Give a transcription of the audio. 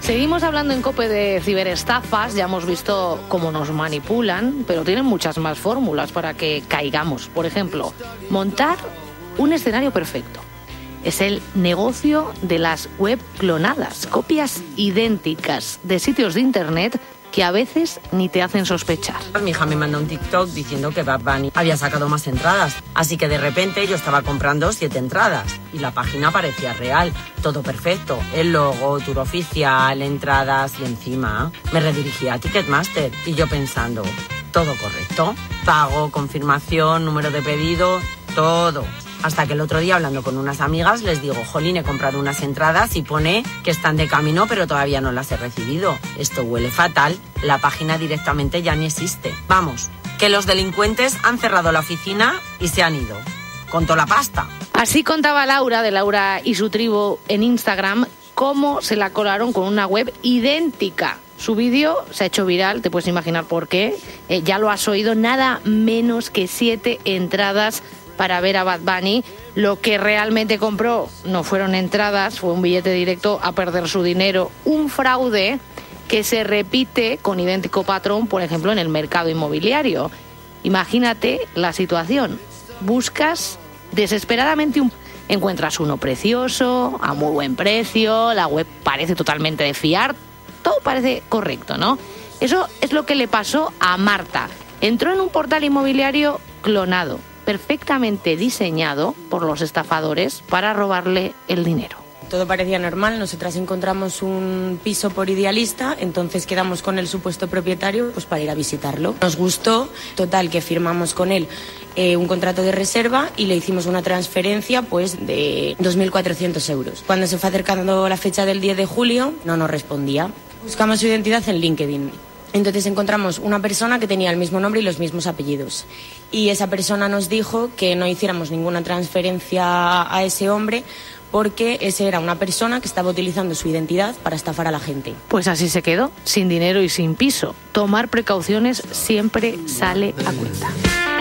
Seguimos hablando en COPE de ciberestafas, ya hemos visto cómo nos manipulan, pero tienen muchas más fórmulas para que caigamos. Por ejemplo, montar un escenario perfecto. Es el negocio de las web clonadas, copias idénticas de sitios de internet que a veces ni te hacen sospechar. Mi hija me mandó un TikTok diciendo que Bad Bunny había sacado más entradas, así que de repente yo estaba comprando 7 entradas y la página parecía real, todo perfecto, el logo, tour oficial, entradas y encima me redirigí a Ticketmaster y yo pensando, todo correcto, pago, confirmación, número de pedido, todo. Hasta que el otro día, hablando con unas amigas, les digo, jolín, he comprado unas entradas y pone que están de camino, pero todavía no las he recibido. Esto huele fatal, la página directamente ya ni existe. Vamos, que los delincuentes han cerrado la oficina y se han ido. Con toda la pasta. Así contaba Laura, de Laura y su tribu, en Instagram, cómo se la colaron con una web idéntica. Su vídeo se ha hecho viral, te puedes imaginar por qué. Ya lo has oído, nada menos que 7 entradas para ver a Bad Bunny. Lo que realmente compró no fueron entradas, fue un billete directo a perder su dinero. Un fraude que se repite con idéntico patrón, por ejemplo, en el mercado inmobiliario. Imagínate la situación. Buscas desesperadamente encuentras uno precioso, a muy buen precio, la web parece totalmente de fiar, todo parece correcto, ¿no? Eso es lo que le pasó a Marta. Entró en un portal inmobiliario clonado, perfectamente diseñado por los estafadores para robarle el dinero. Todo parecía normal, nosotras encontramos un piso por Idealista, entonces quedamos con el supuesto propietario pues para ir a visitarlo. Nos gustó, total, que firmamos con él un contrato de reserva y le hicimos una transferencia pues de 2.400 euros. Cuando se fue acercando la fecha del 10 de julio, no nos respondía. Buscamos su identidad en LinkedIn. Entonces encontramos una persona que tenía el mismo nombre y los mismos apellidos. Y esa persona nos dijo que no hiciéramos ninguna transferencia a ese hombre porque ese era una persona que estaba utilizando su identidad para estafar a la gente. Pues así se quedó, sin dinero y sin piso. Tomar precauciones siempre sale a cuenta.